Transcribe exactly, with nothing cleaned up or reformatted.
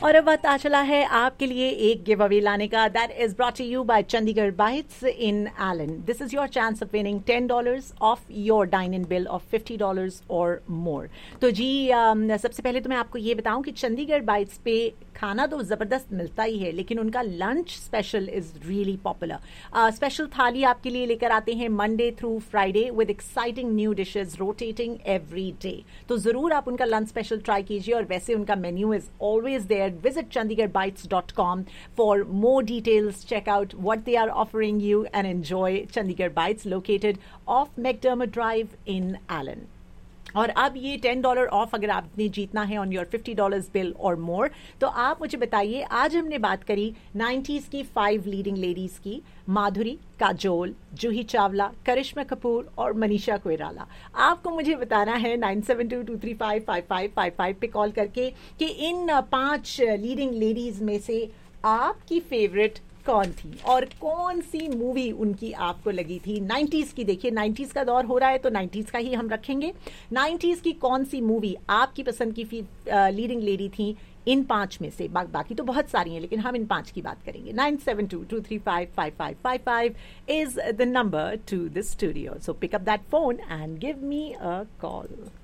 और अब वक्त आ चला है आपके लिए एक गिव अवे लाने का. That is brought to you bye Chandigarh bytes in Elon. This is your chance of winning ten dollars of your dine in bill of fifty dollars और मोर. तो जी um, सबसे पहले तो मैं आपको ये बताऊं कि चंडीगढ़ बाइट्स पे खाना तो ज़बरदस्त मिलता ही है, लेकिन उनका lunch special is really popular. Special थाली आपके लिए लेकर आते हैं Monday through Friday with exciting new dishes rotating every day. तो ज़रूर आप उनका लंच स्पेशल ट्राई कीजिए. और वैसे उनका menu is always there. Visit Chandigarh bytes dot com for more details. Check out what they are offering you and enjoy Chandigarh bytes located of McDermott drive in Elon. और अब ये टेन डॉलर ऑफ अगर आपने जीतना है on your fifty dollars bill और मोर, तो आप मुझे बताइए. आज हमने बात करी नाइन्टीज़ की फाइव लीडिंग लेडीज की. माधुरी, काजोल, जूही चावला, करिश्मा कपूर और मनीषा कोइराला. आपको मुझे बताना है nine seven to to three five five five five five पे कॉल करके कि इन पांच लीडिंग लेडीज में से आपकी फेवरेट कौन थी और कौन सी मूवी उनकी आपको लगी थी. नाइन्टीज़ की, देखिए नाइन्टीज़ का दौर हो रहा है तो नाइन्टीज़ का ही हम रखेंगे. नाइन्टीज़ की कौन सी मूवी आपकी पसंद की लीडिंग लेडी थी इन पांच में से. बा, बाकी तो बहुत सारी हैं, लेकिन हम इन पांच की बात करेंगे. Nine seven to to three five five five five five is the number two the studio. So pick up that phone and give me a call.